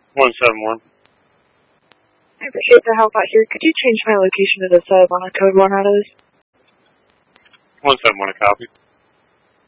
171. I appreciate the help out here. Could you change my location to the sub on a code 1 out of this? 171, a copy.